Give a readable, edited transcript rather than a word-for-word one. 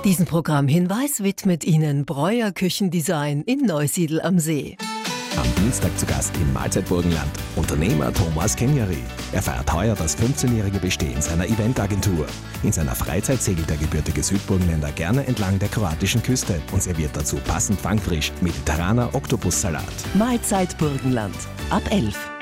Diesen Programmhinweis widmet Ihnen Breuer Küchendesign in Neusiedl am See. Am Dienstag zu Gast im Mahlzeitburgenland Unternehmer Thomas Kenjari. Er feiert heuer das 15-jährige Bestehen seiner Eventagentur. In seiner Freizeit segelt der gebürtige Südburgenländer gerne entlang der kroatischen Küste und serviert dazu passend fangfrisch mediterraner Oktopussalat. Mahlzeitburgenland ab 11.